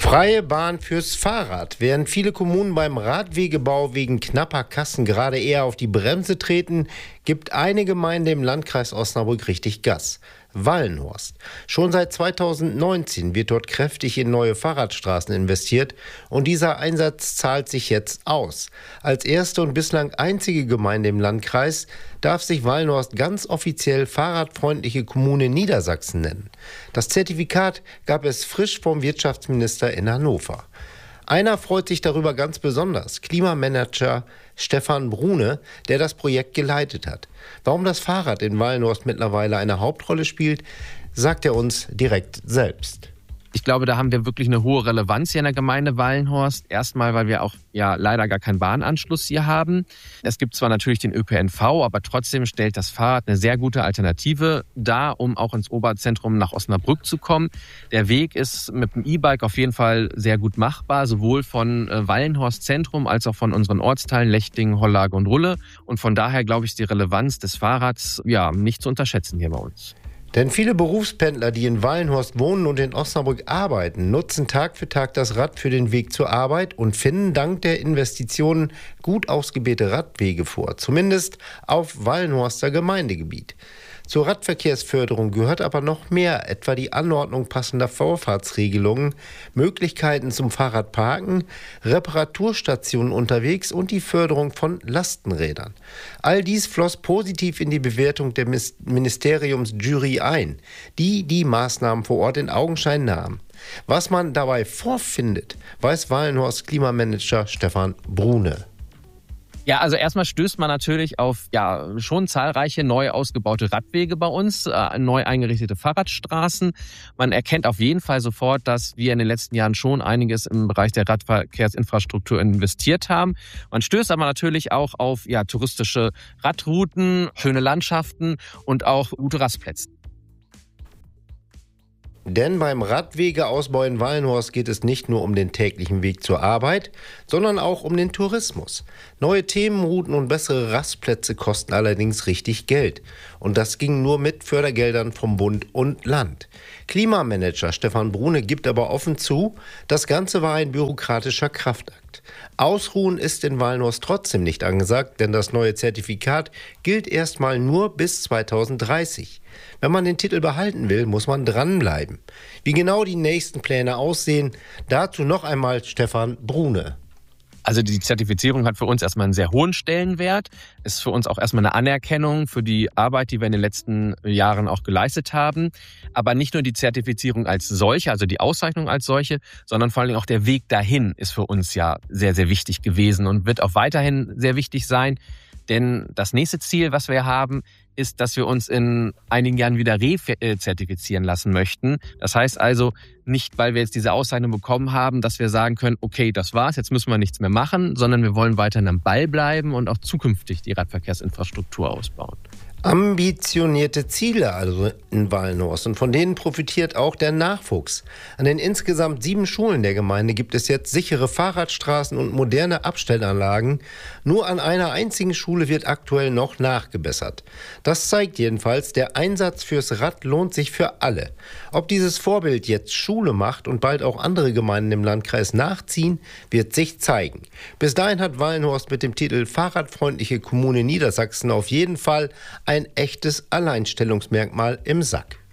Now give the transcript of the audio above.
Freie Bahn fürs Fahrrad. Während viele Kommunen beim Radwegebau wegen knapper Kassen gerade eher auf die Bremse treten, gibt eine Gemeinde im Landkreis Osnabrück richtig Gas. Wallenhorst. Schon seit 2019 wird dort kräftig in neue Fahrradstraßen investiert und dieser Einsatz zahlt sich jetzt aus. Als erste und bislang einzige Gemeinde im Landkreis darf sich Wallenhorst ganz offiziell fahrradfreundliche Kommune Niedersachsen nennen. Das Zertifikat gab es frisch vom Wirtschaftsminister in Hannover. Einer freut sich darüber ganz besonders, Klimamanager Stefan Brune, der das Projekt geleitet hat. Warum das Fahrrad in Wallenhorst mittlerweile eine Hauptrolle spielt, sagt er uns direkt selbst. Ich glaube, da haben wir wirklich eine hohe Relevanz hier in der Gemeinde Wallenhorst. Erstmal, weil wir auch leider gar keinen Bahnanschluss hier haben. Es gibt zwar natürlich den ÖPNV, aber trotzdem stellt das Fahrrad eine sehr gute Alternative dar, um auch ins Oberzentrum nach Osnabrück zu kommen. Der Weg ist mit dem E-Bike auf jeden Fall sehr gut machbar, sowohl von Wallenhorst Zentrum als auch von unseren Ortsteilen Lechting, Hollage und Rulle. Und von daher, glaube ich, ist die Relevanz des Fahrrads nicht zu unterschätzen hier bei uns. Denn viele Berufspendler, die in Wallenhorst wohnen und in Osnabrück arbeiten, nutzen Tag für Tag das Rad für den Weg zur Arbeit und finden dank der Investitionen gut ausgebauete Radwege vor, zumindest auf Wallenhorster Gemeindegebiet. Zur Radverkehrsförderung gehört aber noch mehr, etwa die Anordnung passender Vorfahrtsregelungen, Möglichkeiten zum Fahrradparken, Reparaturstationen unterwegs und die Förderung von Lastenrädern. All dies floss positiv in die Bewertung der Ministeriumsjury ein, die Maßnahmen vor Ort in Augenschein nahm. Was man dabei vorfindet, weiß Wallenhorst Klimamanager Stefan Brune. Ja, also erstmal stößt man natürlich auf schon zahlreiche neu ausgebaute Radwege bei uns, neu eingerichtete Fahrradstraßen. Man erkennt auf jeden Fall sofort, dass wir in den letzten Jahren schon einiges im Bereich der Radverkehrsinfrastruktur investiert haben. Man stößt aber natürlich auch auf touristische Radrouten, schöne Landschaften und auch gute Rastplätze. Denn beim Radwegeausbau in Wallenhorst geht es nicht nur um den täglichen Weg zur Arbeit, sondern auch um den Tourismus. Neue Themenrouten und bessere Rastplätze kosten allerdings richtig Geld. Und das ging nur mit Fördergeldern vom Bund und Land. Klimamanager Stefan Brune gibt aber offen zu, das Ganze war ein bürokratischer Kraftakt. Ausruhen ist in Wallenhorst trotzdem nicht angesagt, denn das neue Zertifikat gilt erstmal nur bis 2030. Wenn man den Titel behalten will, muss man dranbleiben. Wie genau die nächsten Pläne aussehen, dazu noch einmal Stefan Brune. Also die Zertifizierung hat für uns erstmal einen sehr hohen Stellenwert. Ist für uns auch erstmal eine Anerkennung für die Arbeit, die wir in den letzten Jahren auch geleistet haben. Aber nicht nur die Zertifizierung als solche, also die Auszeichnung als solche, sondern vor allem auch der Weg dahin ist für uns sehr, sehr wichtig gewesen und wird auch weiterhin sehr wichtig sein. Denn das nächste Ziel, was wir haben, ist, dass wir uns in einigen Jahren wieder rezertifizieren lassen möchten. Das heißt also nicht, weil wir jetzt diese Auszeichnung bekommen haben, dass wir sagen können, okay, das war's, jetzt müssen wir nichts mehr machen, sondern wir wollen weiterhin am Ball bleiben und auch zukünftig die Radverkehrsinfrastruktur ausbauen. Ambitionierte Ziele also in Wallenhorst und von denen profitiert auch der Nachwuchs. An den insgesamt 7 Schulen der Gemeinde gibt es jetzt sichere Fahrradstraßen und moderne Abstellanlagen. Nur an einer einzigen Schule wird aktuell noch nachgebessert. Das zeigt jedenfalls, der Einsatz fürs Rad lohnt sich für alle. Ob dieses Vorbild jetzt Schule macht und bald auch andere Gemeinden im Landkreis nachziehen, wird sich zeigen. Bis dahin hat Wallenhorst mit dem Titel Fahrradfreundliche Kommune Niedersachsen auf jeden Fall ein echtes Alleinstellungsmerkmal im Sack.